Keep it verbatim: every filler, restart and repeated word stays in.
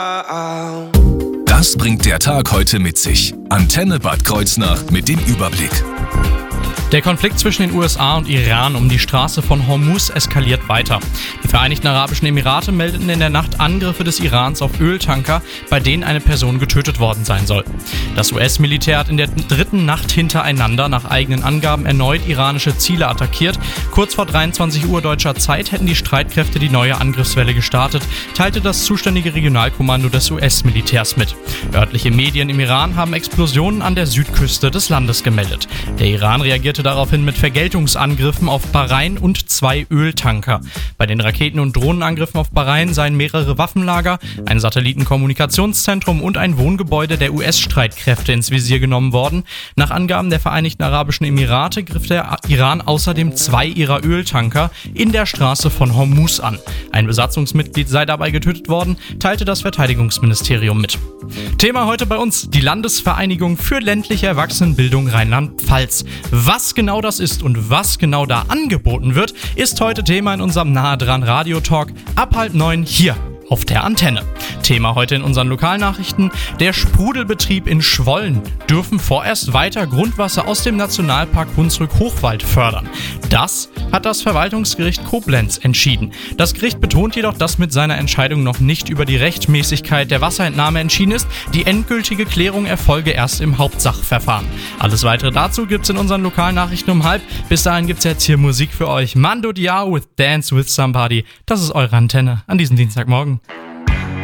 Das bringt der Tag heute mit sich. Antenne Bad Kreuznach mit dem Überblick. Der Konflikt zwischen den U S A und Iran um die Straße von Hormuz eskaliert weiter. Die Vereinigten Arabischen Emirate meldeten in der Nacht Angriffe des Irans auf Öltanker, bei denen eine Person getötet worden sein soll. Das U S-Militär hat in der dritten Nacht hintereinander nach eigenen Angaben erneut iranische Ziele attackiert. Kurz vor dreiundzwanzig Uhr deutscher Zeit hätten die Streitkräfte die neue Angriffswelle gestartet, teilte das zuständige Regionalkommando des U S-Militärs mit. Örtliche Medien im Iran haben Explosionen an der Südküste des Landes gemeldet. Der Iran reagierte daraufhin mit Vergeltungsangriffen auf Bahrain und zwei Öltanker. Bei den Raketen- und Drohnenangriffen auf Bahrain seien mehrere Waffenlager, ein Satellitenkommunikationszentrum und ein Wohngebäude der U S-Streitkräfte ins Visier genommen worden. Nach Angaben der Vereinigten Arabischen Emirate griff der Iran außerdem zwei ihrer Öltanker in der Straße von Hormuz an. Ein Besatzungsmitglied sei dabei getötet worden, teilte das Verteidigungsministerium mit. Thema heute bei uns: die Landesvereinigung für ländliche Erwachsenenbildung Rheinland-Pfalz. Was genau das ist und was genau da angeboten wird, ist heute Thema in unserem Nahe dran Radio-Talk ab halb neun hier auf der Antenne. Thema heute in unseren Lokalnachrichten: Der Sprudelbetrieb in Schwollen dürfen vorerst weiter Grundwasser aus dem Nationalpark Hunsrück-Hochwald fördern. Das hat das Verwaltungsgericht Koblenz entschieden. Das Gericht betont jedoch, dass mit seiner Entscheidung noch nicht über die Rechtmäßigkeit der Wasserentnahme entschieden ist. Die endgültige Klärung erfolge erst im Hauptsachverfahren. Alles weitere dazu gibt's in unseren Lokalnachrichten um halb. Bis dahin gibt's jetzt hier Musik für euch. Mando Diao with Dance with Somebody. Das ist eure Antenne an diesem Dienstagmorgen.